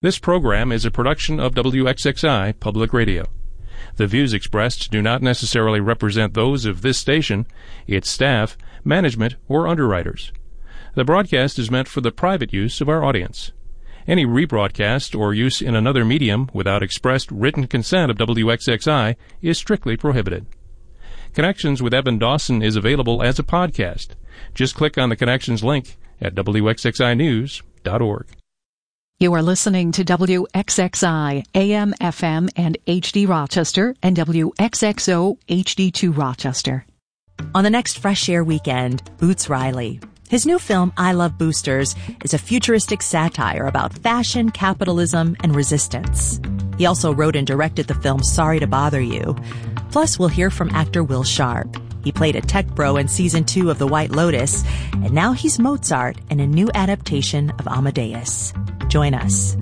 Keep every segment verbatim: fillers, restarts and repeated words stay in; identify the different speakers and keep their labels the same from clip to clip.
Speaker 1: This program is a production of W X X I Public Radio. The views expressed do not necessarily represent those of this station, its staff, management, or underwriters. The broadcast is meant for the private use of our audience. Any rebroadcast or use in another medium without expressed written consent of W X X I is strictly prohibited. Connections with Evan Dawson is available as a podcast. Just click on the Connections link at W X X I news dot org.
Speaker 2: You are listening to W X X I, A M, F M, and H D Rochester, and W X X O, H D two Rochester.
Speaker 3: On the next Fresh Air weekend, Boots Riley. His new film, I Love Boosters, is a futuristic satire about fashion, capitalism, and resistance. He also wrote and directed the film Sorry to Bother You. Plus, we'll hear from actor Will Sharp. He played a tech bro in season two of The White Lotus, and now he's Mozart in a new adaptation of Amadeus. Join us.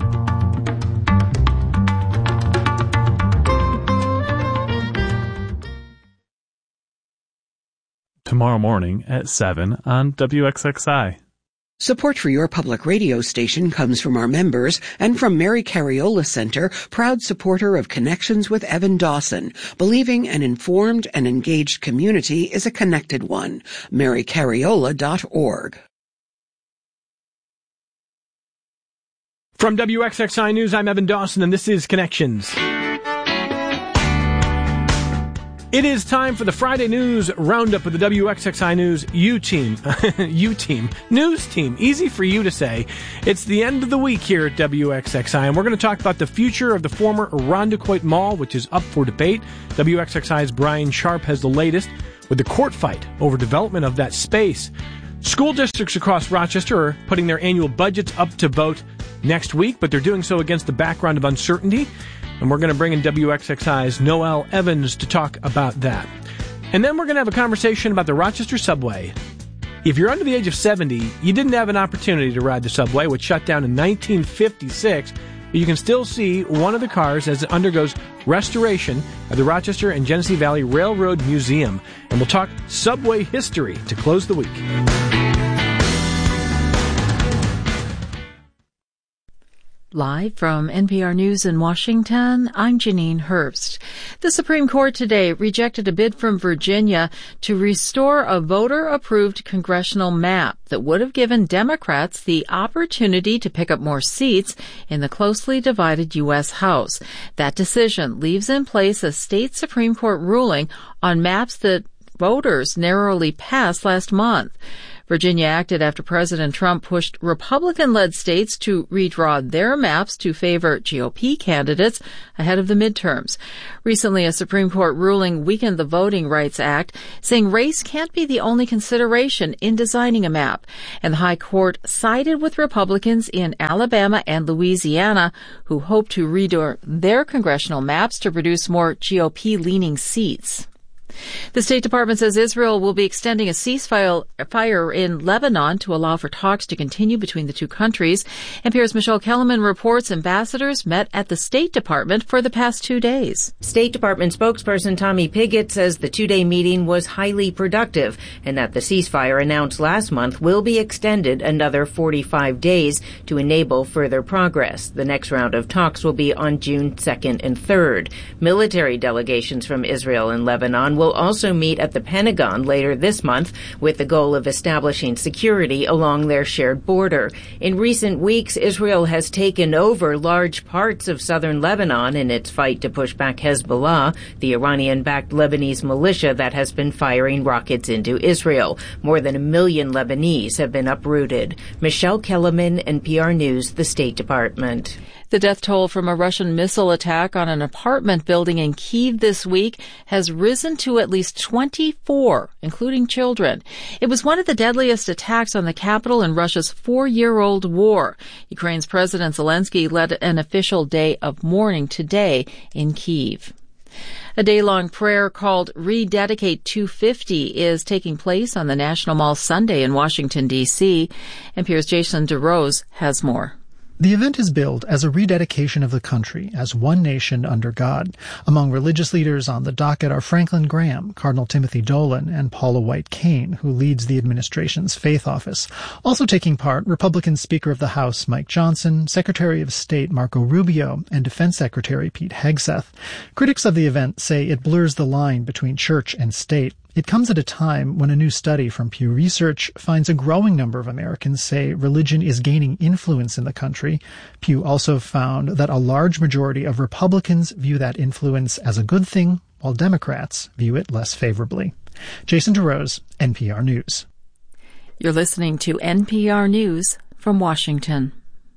Speaker 4: Tomorrow morning at seven on W X X I.
Speaker 5: Support for your public radio station comes from our members and from Mary Cariola Center, proud supporter of Connections with Evan Dawson, believing an informed and engaged community is a connected one. mary cariola dot org.
Speaker 6: From W X X I News, I'm Evan Dawson, and this is Connections. It is time for the Friday News Roundup with the W X X I News U-Team. U-Team. News Team. Easy for you to say. It's the end of the week here at W X X I, and we're going to talk about the future of the former Irondequoit Mall, which is up for debate. W X X I's Brian Sharp has the latest with the court fight over development of that space. School districts across Rochester are putting their annual budgets up to vote next week, but they're doing so against the background of uncertainty. And we're going to bring in W X X I's Noel Evans to talk about that. And then we're going to have a conversation about the Rochester subway. If you're under the age of seventy, you didn't have an opportunity to ride the subway, which shut down in nineteen fifty-six. But you can still see one of the cars as it undergoes restoration at the Rochester and Genesee Valley Railroad Museum. And we'll talk subway history to close the week.
Speaker 2: Live from N P R News in Washington, I'm Janine Herbst. The Supreme Court today rejected a bid from Virginia to restore a voter-approved congressional map that would have given Democrats the opportunity to pick up more seats in the closely divided U S House. That decision leaves in place a state Supreme Court ruling on maps that voters narrowly passed last month. Virginia acted after President Trump pushed Republican-led states to redraw their maps to favor G O P candidates ahead of the midterms. Recently, a Supreme Court ruling weakened the Voting Rights Act, saying race can't be the only consideration in designing a map. And the High Court sided with Republicans in Alabama and Louisiana, who hope to redraw their congressional maps to produce more G O P-leaning seats. The State Department says Israel will be extending a ceasefire in Lebanon to allow for talks to continue between the two countries. N P R's Michelle Kellerman reports ambassadors met at the State Department for the past two days.
Speaker 7: State Department spokesperson Tommy Pigott says the two-day meeting was highly productive and that the ceasefire announced last month will be extended another forty-five days to enable further progress. The next round of talks will be on June second and third. Military delegations from Israel and Lebanon will also meet at the Pentagon later this month with the goal of establishing security along their shared border. In recent weeks, Israel has taken over large parts of southern Lebanon in its fight to push back Hezbollah, the Iranian-backed Lebanese militia that has been firing rockets into Israel. More than a million Lebanese have been uprooted. Michelle Kellerman, N P R News, the State Department.
Speaker 2: The death toll from a Russian missile attack on an apartment building in Kyiv this week has risen to at least twenty-four, including children. It was one of the deadliest attacks on the capital in Russia's four-year-old war. Ukraine's President Zelensky led an official day of mourning today in Kyiv. A day-long prayer called Rededicate two fifty is taking place on the National Mall Sunday in Washington, D C N P R's Jason DeRose has more.
Speaker 8: The event is billed as a rededication of the country as one nation under God. Among religious leaders on the docket are Franklin Graham, Cardinal Timothy Dolan, and Paula White Cain, who leads the administration's faith office. Also taking part, Republican Speaker of the House Mike Johnson, Secretary of State Marco Rubio, and Defense Secretary Pete Hegseth. Critics of the event say it blurs the line between church and state. It comes at a time when a new study from Pew Research finds a growing number of Americans say religion is gaining influence in the country. Pew also found that a large majority of Republicans view that influence as a good thing, while Democrats view it less favorably. Jason DeRose, N P R News.
Speaker 2: You're listening to N P R News from Washington.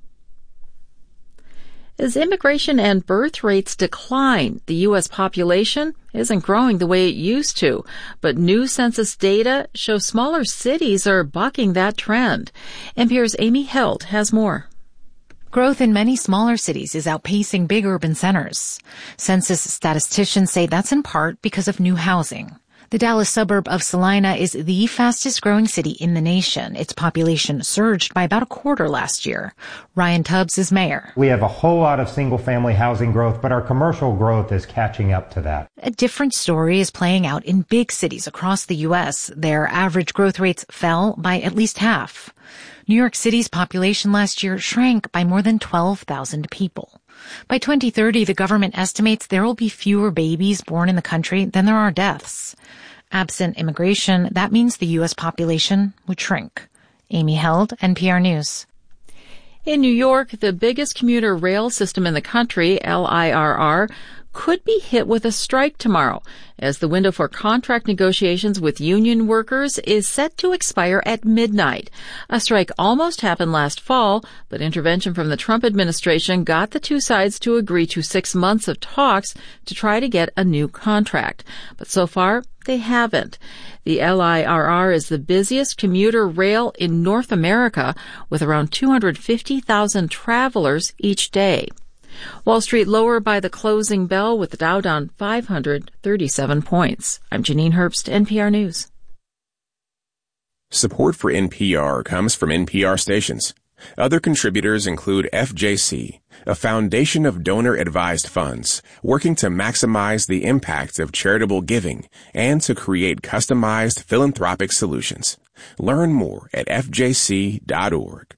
Speaker 2: As immigration and birth rates decline, the U S population isn't growing the way it used to, but new census data shows smaller cities are bucking that trend. N P R's Amy Held has more.
Speaker 9: Growth in many smaller cities is outpacing big urban centers. Census statisticians say that's in part because of new housing. The Dallas suburb of Salina is the fastest growing city in the nation. Its population surged by about a quarter last year. Ryan Tubbs is mayor.
Speaker 10: We have a whole lot of single-family housing growth, but our commercial growth is catching up to that.
Speaker 9: A different story is playing out in big cities across the U S. Their average growth rates fell by at least half. New York City's population last year shrank by more than twelve thousand people. By twenty thirty, the government estimates there will be fewer babies born in the country than there are deaths. Absent immigration, that means the U S population would shrink. Amy Held, N P R News.
Speaker 2: In New York, the biggest commuter rail system in the country, L I R R, could be hit with a strike tomorrow, as the window for contract negotiations with union workers is set to expire at midnight. A strike almost happened last fall, but intervention from the Trump administration got the two sides to agree to six months of talks to try to get a new contract. But so far, they haven't. The L I R R is the busiest commuter rail in North America, with around two hundred fifty thousand travelers each day. Wall Street lower by the closing bell, with the Dow down five hundred thirty-seven points. I'm Janine Herbst, N P R News.
Speaker 11: Support for N P R comes from N P R stations. Other contributors include F J C, a foundation of donor-advised funds working to maximize the impact of charitable giving and to create customized philanthropic solutions. Learn more at F J C dot org.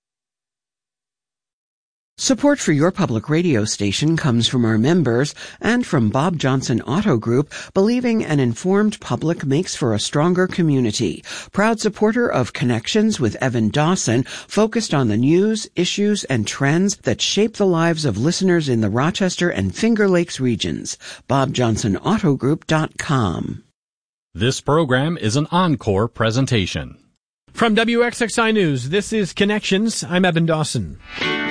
Speaker 5: Support for your public radio station comes from our members and from Bob Johnson Auto Group, believing an informed public makes for a stronger community. Proud supporter of Connections with Evan Dawson, focused on the news, issues, and trends that shape the lives of listeners in the Rochester and Finger Lakes regions. bob johnson auto group dot com.
Speaker 12: This program is an encore presentation.
Speaker 6: From W X X I News, this is Connections. I'm Evan Dawson.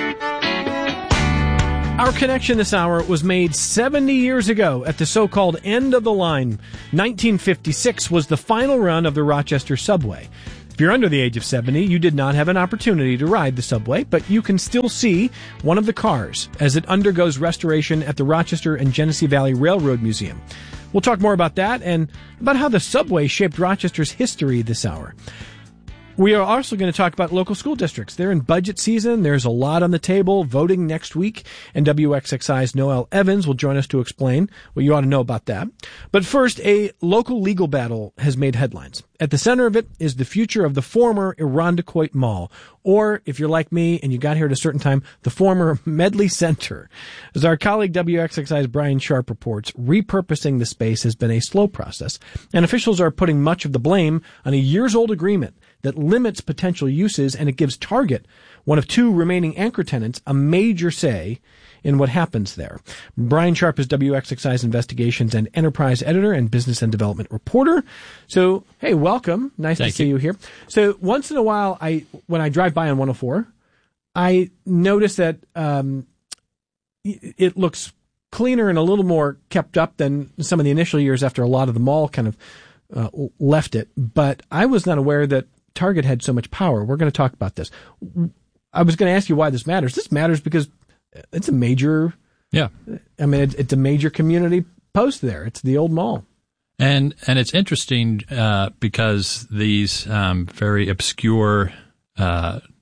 Speaker 6: Our connection this hour was made seventy years ago at the so-called end of the line. nineteen fifty-six was the final run of the Rochester subway. If you're under the age of seventy, you did not have an opportunity to ride the subway, but you can still see one of the cars as it undergoes restoration at the Rochester and Genesee Valley Railroad Museum. We'll talk more about that and about how the subway shaped Rochester's history this hour. We are also going to talk about local school districts. They're in budget season. There's a lot on the table, voting next week, and W X X I's Noel Evans will join us to explain what you ought to know about that. But first, a local legal battle has made headlines. At the center of it is the future of the former Irondequoit Mall, or, if you're like me and you got here at a certain time, the former Medley Center. As our colleague W X X I's Brian Sharp reports, repurposing the space has been a slow process, and officials are putting much of the blame on a years-old agreement that limits potential uses, and it gives Target, one of two remaining anchor tenants, a major say in what happens there. Brian Sharp is W X X I's investigations and enterprise editor and business and development reporter. So, hey, welcome. Nice Thank to see you. you here. So once in a while, I when I drive by on one oh four, I notice that um, it looks cleaner and a little more kept up than some of the initial years after a lot of the mall kind of uh, left it. But I was not aware that Target had so much power. We're going to talk about this. I was going to ask you why this matters. This matters because it's a major,
Speaker 13: yeah.
Speaker 6: I mean, it's, it's a major community post there. It's the old mall.
Speaker 13: And and it's interesting uh, because these um, very obscure uh,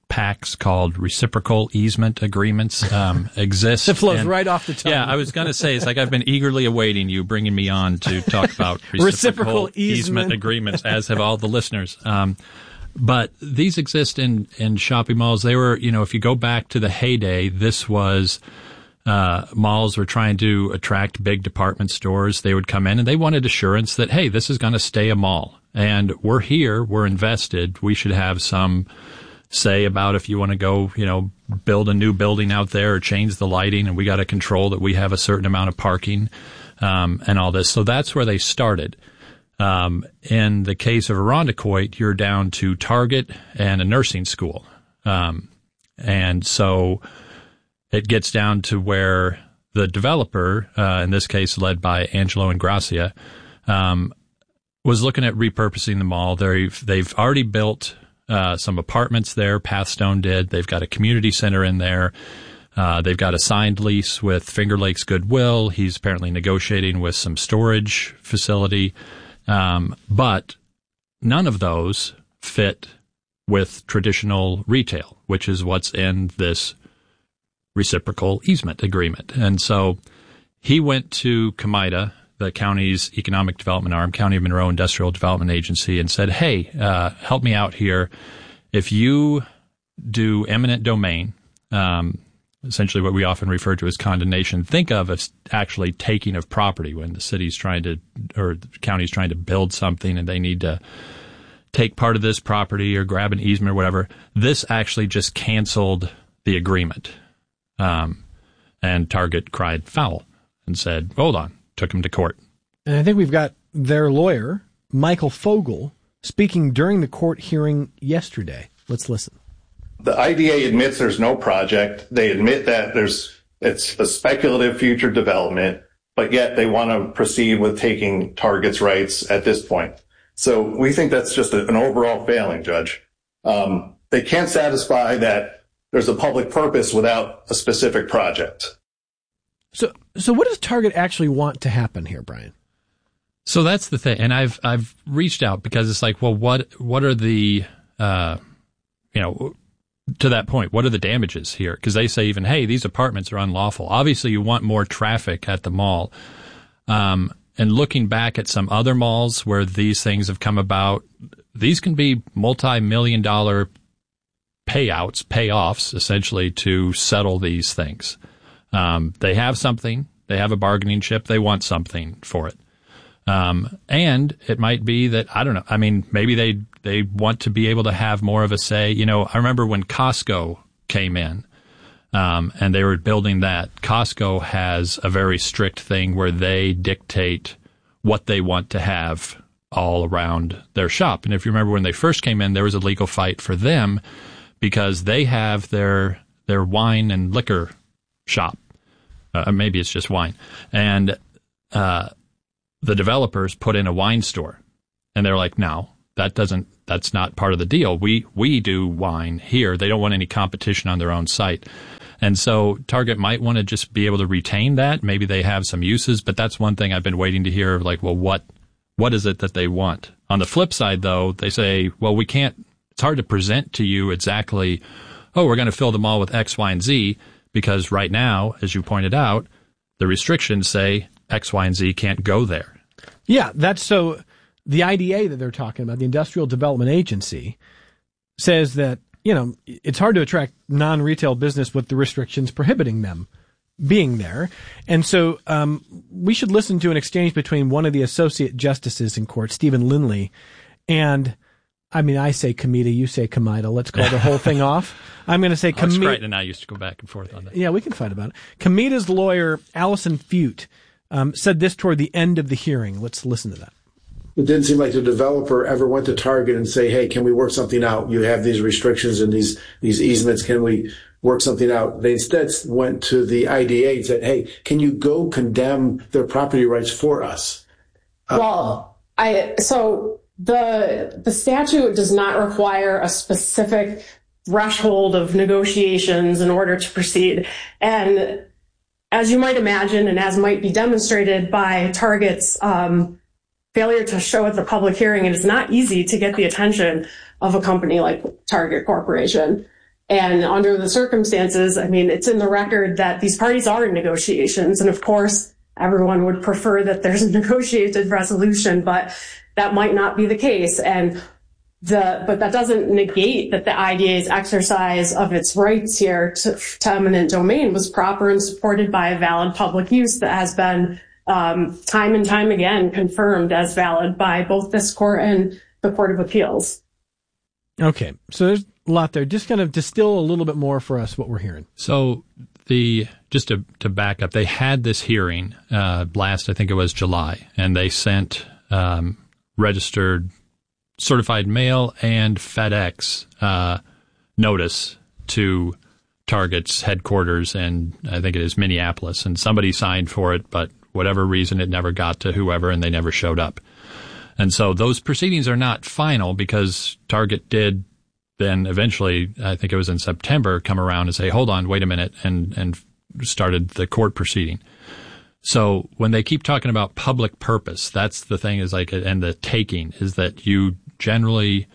Speaker 12: PACs called reciprocal easement agreements um, exist.
Speaker 6: It flows
Speaker 12: and,
Speaker 6: right off the tongue.
Speaker 12: Yeah, I was going to say, it's like I've been eagerly awaiting you bringing me on to talk about reciprocal,
Speaker 6: reciprocal easement.
Speaker 12: easement agreements, as have all the listeners. Um, but these exist in, in shopping malls. They were, you know, if you go back to the heyday, this was uh, malls were trying to attract big department stores. They would come in and they wanted assurance that, hey, this is going to stay a mall. And we're here, we're invested, we should have some say about if you want to go, you know, build a new building out there or change the lighting, and we got to control that we have a certain amount of parking um, and all this. So that's where they started. Um, in the case of Irondequoit, you're down to Target and a nursing school. Um, and so it gets down to where the developer, uh, in this case led by Angelo Ingrassia, um, was looking at repurposing the mall. They've, they've already built uh, some apartments there. Pathstone did. They've got a community center in there. Uh, they've got a signed lease with Finger Lakes Goodwill. He's apparently negotiating with some storage facility. Um, but none of those fit with traditional retail, which is what's in this reciprocal easement agreement. And so he went to COMIDA, the county's economic development arm, County of Monroe Industrial Development Agency, and said, hey, uh, help me out here. If you do eminent domain, um, essentially what we often refer to as condemnation, think of as actually taking of property when the city's trying to, or the county's trying to build something and they need to take part of this property or grab an easement or whatever. This actually just canceled the agreement. Um, and Target cried foul and said, hold on. Took him to court.
Speaker 6: And I think we've got their lawyer, Michael Fogel, speaking during the court hearing yesterday. Let's listen.
Speaker 13: The I D A admits there's no project. They admit that there's it's a speculative future development, but yet they want to proceed with taking Target's rights at this point. So we think that's just a, an overall failing, Judge. Um, they can't satisfy that there's a public purpose without a specific project.
Speaker 6: So, so what does Target actually want to happen here, Brian?
Speaker 12: So that's the thing, and I've I've reached out because it's like, well, what what are the, uh, you know, to that point, what are the damages here? Because they say even, hey, these apartments are unlawful. Obviously, you want more traffic at the mall. Um, and looking back at some other malls where these things have come about, these can be multi-million dollar payouts, payoffs, essentially, to settle these things. Um, they have something, they have a bargaining chip, they want something for it. Um, and it might be that, I don't know, I mean, maybe they, they want to be able to have more of a say. You know, I remember when Costco came in, um, and they were building that. Costco has a very strict thing where they dictate what they want to have all around their shop. And if you remember when they first came in, there was a legal fight for them because they have their, their wine and liquor shop. Uh, maybe it's just wine. And uh, the developers put in a wine store. And they're like, no, that doesn't, that's not part of the deal. We we do wine here. They don't want any competition on their own site. And so Target might want to just be able to retain that. Maybe they have some uses, but that's one thing I've been waiting to hear, like, well, what what is it that they want? On the flip side, though, they say, well, we can't, it's hard to present to you exactly, oh, we're going to fill the mall with X, Y, and Z. Because right now, as you pointed out, the restrictions say X, Y, and Z can't go there.
Speaker 6: Yeah, that's so the I D A that they're talking about, the Industrial Development Agency, says that, you know, it's hard to attract non-retail business with the restrictions prohibiting them being there. And so um, we should listen to an exchange between one of the associate justices in court, Stephen Lindley, and I mean, I say COMIDA, you say COMIDA. Let's call the whole thing off. I'm going to say COMIDA.
Speaker 12: Alex Crichton and I used to go back and forth on that.
Speaker 6: Yeah, we can fight about it. COMIDA's lawyer, Allison Fute, um, said this toward the end of the hearing. Let's listen to that.
Speaker 14: It didn't seem like the developer ever went to Target and say, hey, can we work something out? You have these restrictions and these, these easements. Can we work something out? They instead went to the I D A and said, hey, can you go condemn their property rights for us?
Speaker 15: Uh, well, I, so the, the statute does not require a specific threshold of negotiations in order to proceed. And as you might imagine, and as might be demonstrated by Target's, um, failure to show at the public hearing, it is not easy to get the attention of a company like Target Corporation. And under the circumstances, I mean, it's in the record that these parties are in negotiations. And of course, everyone would prefer that there's a negotiated resolution, but that might not be the case. And the, but that doesn't negate that the I D A's exercise of its rights here to, to eminent domain was proper and supported by a valid public use that has been um, time and time again confirmed as valid by both this court and the Court of Appeals.
Speaker 6: Okay, so there's a lot there. Just kind of distill a little bit more for us what we're hearing.
Speaker 12: So the just to, to back up, they had this hearing uh, last, I think it was July, and they sent um, registered certified mail and FedEx uh, notice to Target's headquarters, and I think it is Minneapolis, and somebody signed for it, but whatever reason it never got to whoever, and they never showed up. And so those proceedings are not final because Target did then eventually, I think it was in September, come around and say, hold on, wait a minute, and, and started the court proceeding. So when they keep talking about public purpose, that's the thing is like, and the taking is that you generally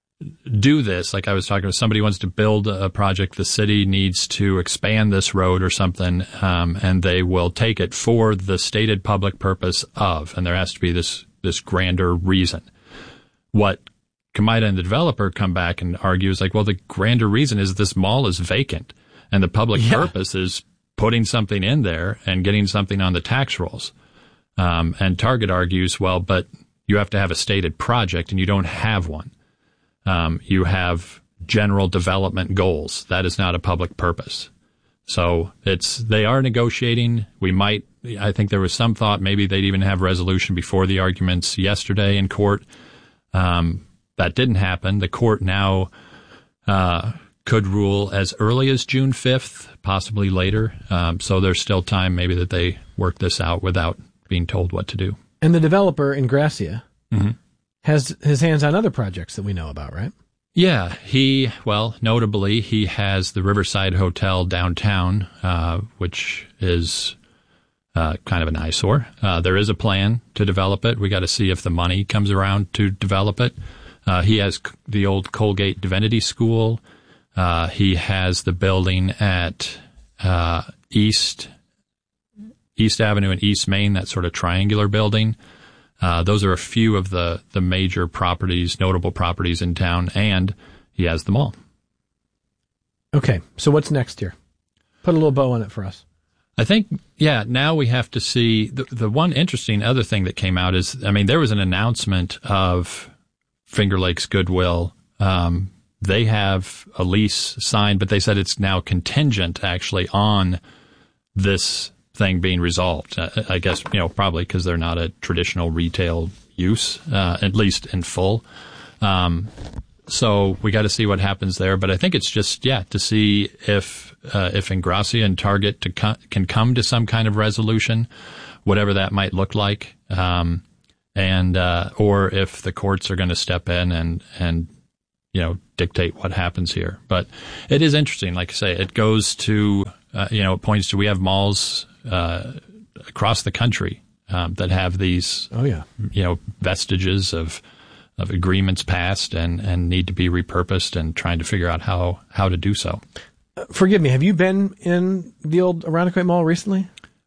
Speaker 12: do this. Like I was talking to somebody who wants to build a project, the city needs to expand this road or something, um, and they will take it for the stated public purpose of, and there has to be this, this grander reason. What Kamida and the developer come back and argue is like, well, the grander reason is this mall is vacant and the public yeah. purpose is putting something in there and getting something on the tax rolls. Um, and Target argues, well, but you have to have a stated project and you don't have one. Um, you have general development goals. That is not a public purpose. So it's, they are negotiating. We might, I think there was some thought maybe they'd even have resolution before the arguments yesterday in court. Um, that didn't happen. The court now, uh, could rule as early as June fifth, possibly later. Um, so there's still time maybe that they work this out without being told what to do.
Speaker 6: And the developer Ingrassia
Speaker 12: mm-hmm.
Speaker 6: has his hands on other projects that we know about, right?
Speaker 12: Yeah, he, well, notably, he has the Riverside Hotel downtown, uh, which is uh, kind of an eyesore. Uh, there is a plan to develop it. We got to see if the money comes around to develop it. Uh, he has the old Colgate Divinity School. Uh, he has the building at uh, East East Avenue and East Main, that sort of triangular building. Uh, those are a few of the, the major properties, notable properties in town, and he has them all.
Speaker 6: Okay, so what's next here? Put a little bow on it for us.
Speaker 12: I think, yeah, now we have to see, the, the one interesting other thing that came out is, I mean, there was an announcement of Finger Lakes Goodwill. Um, they have a lease signed, but they said it's now contingent, actually, on this thing being resolved. Uh, I guess, you know, probably because they're not a traditional retail use, uh, at least in full. Um, so we got to see what happens there. But I think it's just, yeah, to see if, uh, if Ingrassia and Target to co- can come to some kind of resolution, whatever that might look like. Um, and, uh, or if the courts are going to step in and, and, you know, dictate what happens here. But it is interesting. Like I say, it goes to, uh, you know, it points to, we have malls, uh, across the country, um, that have these,
Speaker 6: oh yeah,
Speaker 12: you know, vestiges of, of agreements passed and, and need to be repurposed, and trying to figure out how, how to do so.
Speaker 6: Uh, forgive me. Have you been in the old Irondequoit Mall recently?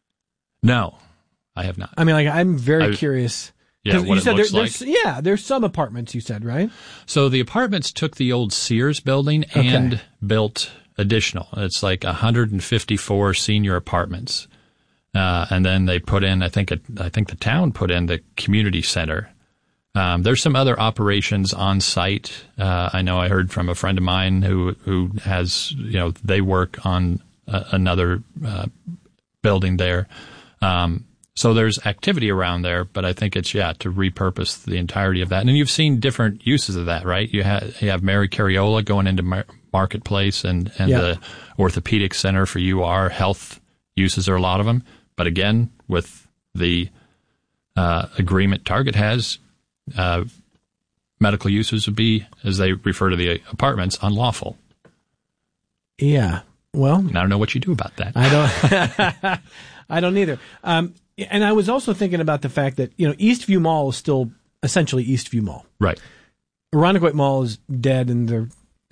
Speaker 12: No, I have not.
Speaker 6: I mean, like, I'm very
Speaker 12: I,
Speaker 6: curious.
Speaker 12: Yeah, what
Speaker 6: you
Speaker 12: it
Speaker 6: said
Speaker 12: looks
Speaker 6: there,
Speaker 12: like.
Speaker 6: There's, yeah, there's some apartments, you said, right?
Speaker 12: So the apartments took the old Sears building and okay. built additional. It's like one hundred fifty-four senior apartments. Uh, and then they put in, I think, it, I think the town put in the community center. Um, there's some other operations on site. Uh, I know I heard from a friend of mine who, who has, you know, they work on a, another, uh, building there. Um, so there's activity around there, but I think it's, yeah, to repurpose the entirety of that. And you've seen different uses of that, right? You have, you have Mary Cariola going into Mar- Marketplace and, and yeah. the orthopedic center for U R. Health uses are a lot of them. But again, with the uh, agreement Target has, uh, medical uses would be, as they refer to the apartments, unlawful.
Speaker 6: Yeah. Well,
Speaker 12: and I don't know what you do about that.
Speaker 6: I don't. I don't either. Um, and I was also thinking about the fact that, you know, Eastview Mall is still essentially Eastview Mall.
Speaker 12: Right.
Speaker 6: Irondequoit Mall is dead, and they're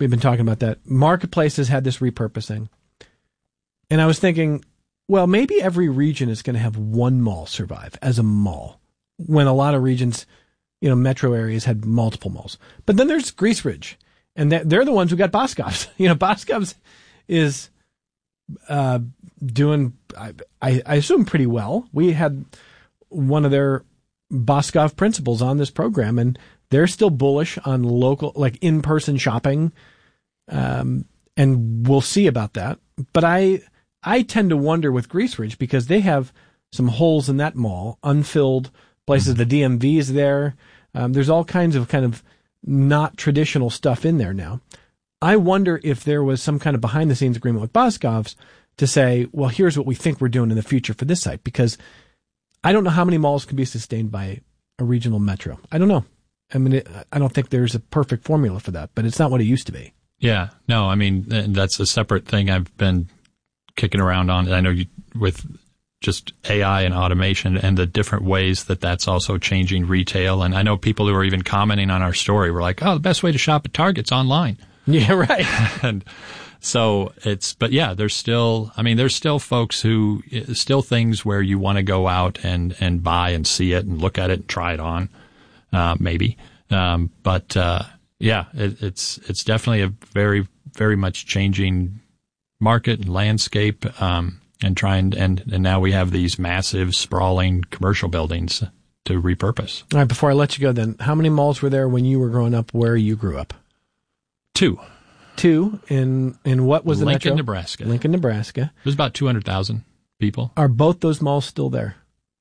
Speaker 6: We've been talking about that. Marketplaces had this repurposing. And I was thinking, well, maybe every region is going to have one mall survive as a mall, when a lot of regions, you know, metro areas had multiple malls. But then there's Grease Ridge, and they're the ones who got Boscov's. You know, Boscov's is uh, doing, I, I assume, pretty well. We had one of their Boscov principals on this program, and they're still bullish on local, like in-person shopping, um, and we'll see about that. But I, I tend to wonder with Grease Ridge, because they have some holes in that mall, unfilled places. The D M V is there. Um, there's all kinds of kind of not traditional stuff in there now. I wonder if there was some kind of behind-the-scenes agreement with Boscov's to say, well, here's what we think we're doing in the future for this site, because I don't know how many malls can be sustained by a regional metro. I don't know. I mean, it, I don't think there's a perfect formula for that, but it's not what it used to be.
Speaker 12: Yeah, no, I mean, that's a separate thing I've been kicking around on. I know you, with just A I and automation and the different ways that that's also changing retail. And I know people who are even commenting on our story were like, oh, the best way to shop at Target's online.
Speaker 6: Yeah, right.
Speaker 12: And so it's, but yeah, there's still, I mean, there's still folks who, still things where you want to go out and, and buy and see it and look at it and try it on, uh, maybe. Um, but, uh, yeah, it, it's, it's definitely a very, very much changing market and landscape, um, and trying, and, and now we have these massive sprawling commercial buildings to repurpose.
Speaker 6: All right. Before I let you go then, how many malls were there when you were growing up where you grew up?
Speaker 12: Two.
Speaker 6: Two in in what was the
Speaker 12: Lincoln,
Speaker 6: metro?
Speaker 12: Nebraska.
Speaker 6: Lincoln, Nebraska.
Speaker 12: There's about two hundred thousand people.
Speaker 6: Are both those malls still there?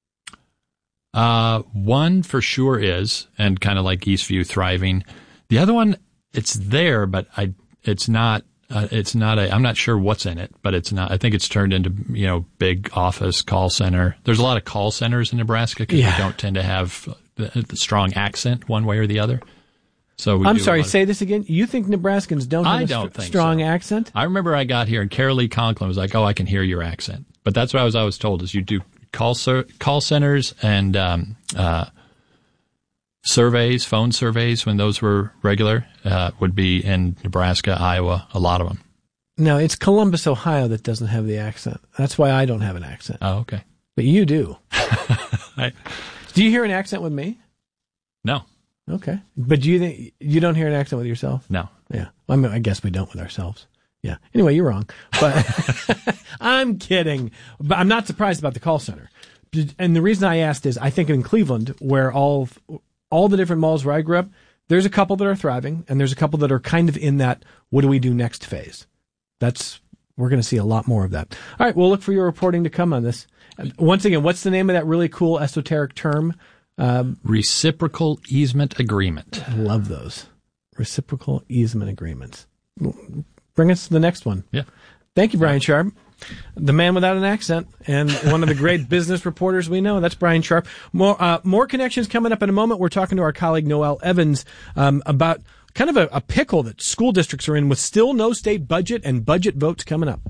Speaker 12: Uh, one for sure is, and kind of like Eastview thriving. The other one, it's there, but I, it's not, uh, it's not a, I'm not sure what's in it, but it's not, I think it's turned into, you know, big office call center. There's a lot of call centers in Nebraska because yeah. we don't tend to have the, the strong accent one way or the other. So we
Speaker 6: I'm
Speaker 12: do
Speaker 6: sorry, say this again. You think Nebraskans don't have
Speaker 12: I
Speaker 6: a
Speaker 12: don't
Speaker 6: st-
Speaker 12: think
Speaker 6: strong
Speaker 12: so.
Speaker 6: accent?
Speaker 12: I remember I got here and Carolee Conklin was like, oh, I can hear your accent. But that's what I was always told is you do call ser- call centers and um, uh, surveys, phone surveys when those were regular, uh, would be in Nebraska, Iowa, a lot of them.
Speaker 6: No, it's Columbus, Ohio that doesn't have the accent. That's why I don't have an accent.
Speaker 12: Oh, okay.
Speaker 6: But you do.
Speaker 12: I,
Speaker 6: do you hear an accent with me?
Speaker 12: No.
Speaker 6: Okay. But do you think you don't hear an accent with yourself?
Speaker 12: No.
Speaker 6: Yeah. I mean, I guess we don't with ourselves. Yeah. Anyway, you're wrong. But I'm kidding. But I'm not surprised about the call center. And the reason I asked is I think in Cleveland, where all all the different malls where I grew up, there's a couple that are thriving, and there's a couple that are kind of in that what do we do next phase. That's we're going to see a lot more of that. All right, we'll look for your reporting to come on this. Once again, what's the name of that really cool esoteric term? Um,
Speaker 12: Reciprocal easement agreement.
Speaker 6: I love those. Reciprocal easement agreements. Bring us to the next one.
Speaker 12: Yeah.
Speaker 6: Thank you, Brian Sharp. The man without an accent and one of the great business reporters we know. That's Brian Sharp. More, uh, more connections coming up in a moment. We're talking to our colleague Noel Evans um, about kind of a, a pickle that school districts are in with still no state budget and budget votes coming up.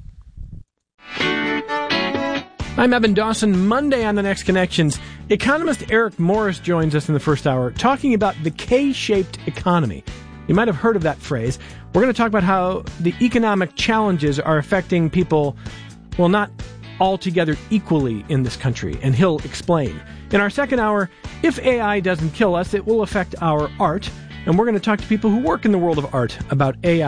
Speaker 6: I'm Evan Dawson. Monday on The Next Connections, economist Eric Morris joins us in the first hour talking about the K-shaped economy. You might have heard of that phrase. We're going to talk about how the economic challenges are affecting people, well, not altogether equally in this country, and he'll explain. In our second hour, if A I doesn't kill us, it will affect our art, and we're going to talk to people who work in the world of art about A I.